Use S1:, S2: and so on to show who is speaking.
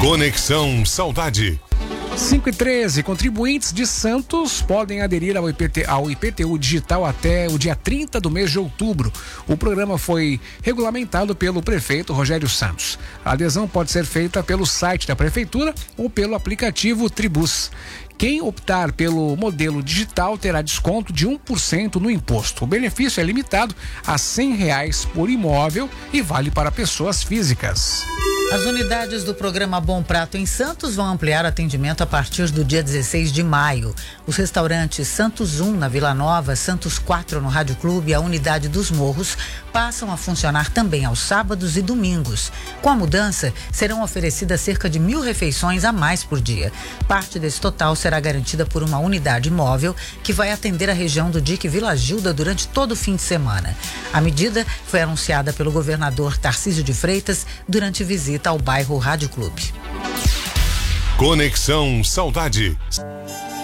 S1: Conexão Saudade.
S2: 5h13, contribuintes de Santos podem aderir ao IPTU digital até o dia 30 do mês de outubro. O programa foi regulamentado pelo prefeito Rogério Santos. A adesão pode ser feita pelo site da prefeitura ou pelo aplicativo Tribus. Quem optar pelo modelo digital terá desconto de 1% no imposto. O benefício é limitado a R$100 por imóvel e vale para pessoas físicas.
S3: As unidades do programa Bom Prato em Santos vão ampliar atendimento a partir do dia 16 de maio. Os restaurantes Santos 1 na Vila Nova, Santos 4 no Rádio Clube e a unidade dos Morros passam a funcionar também aos sábados e domingos. Com a mudança, serão oferecidas cerca de 1.000 refeições a mais por dia. Parte desse total será garantida por uma unidade móvel que vai atender a região do Dique Vila Gilda durante todo o fim de semana. A medida foi anunciada pelo governador Tarcísio de Freitas durante visita ao bairro Rádio Clube.
S1: Conexão Saudade.